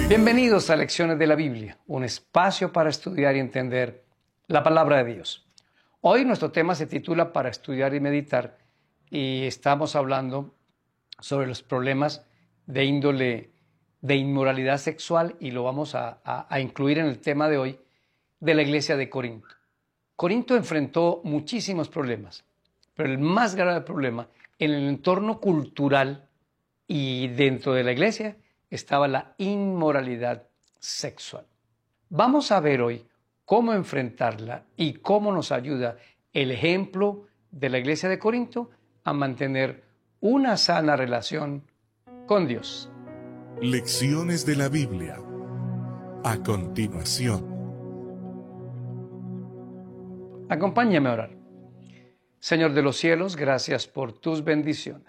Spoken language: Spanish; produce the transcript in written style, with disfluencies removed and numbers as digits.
Bienvenidos a Lecciones de la Biblia, un espacio para estudiar y entender la palabra de Dios. Hoy nuestro tema se titula Para estudiar y meditar y estamos hablando sobre los problemas de índole de inmoralidad sexual y lo vamos a incluir en el tema de hoy de la iglesia de Corinto. Corinto enfrentó muchísimos problemas, pero el más grave problema en el entorno cultural y dentro de la iglesia estaba la inmoralidad sexual. Vamos a ver hoy cómo enfrentarla y cómo nos ayuda el ejemplo de la iglesia de Corinto a mantener una sana relación con Dios. Lecciones de la Biblia. A continuación. Acompáñame a orar. Señor de los cielos, gracias por tus bendiciones.